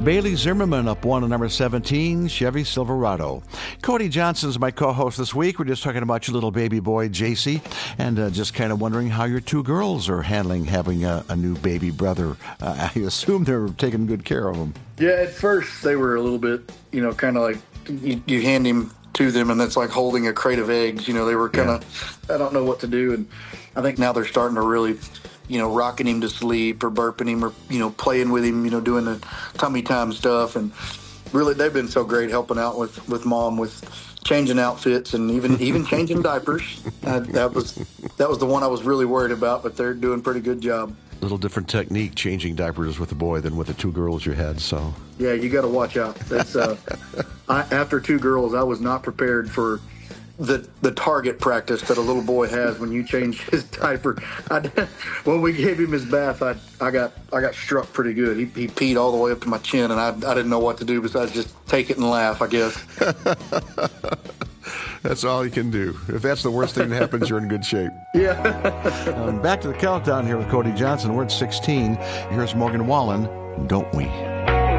Bailey Zimmerman up one on number 17, Chevy Silverado. Cody Johnson's my co-host this week. We're just talking about your little baby boy, JC, and just kind of wondering how your two girls are handling having a new baby brother. I assume they're taking good care of him. Yeah, at first they were a little bit, kind of like you hand him to them, and it's like holding a crate of eggs. They were kind of, I don't know what to do, and I think now they're starting to really rocking him to sleep or burping him or, playing with him, doing the tummy time stuff. And really, they've been so great helping out with Mom with changing outfits and even changing diapers. That was the one I was really worried about, but they're doing a pretty good job. A little different technique changing diapers with a boy than with the two girls you had, so. Yeah, you got to watch out. That's after two girls, I was not prepared for the target practice that a little boy has when you change his diaper. When we gave him his bath, I got struck pretty good. He peed all the way up to my chin, and I didn't know what to do besides just take it and laugh, I guess. That's all you can do. If that's the worst thing that happens, you're in good shape. Yeah. Back to the countdown here with Cody Johnson. We're at 16. Here's Morgan Wallen, Don't We?